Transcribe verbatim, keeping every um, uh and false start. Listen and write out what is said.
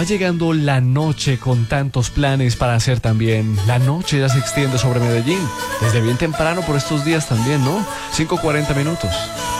Va llegando la noche con tantos planes para hacer también. La noche ya se extiende sobre Medellín. Desde bien temprano por estos días también, ¿no? cinco cuarenta minutos.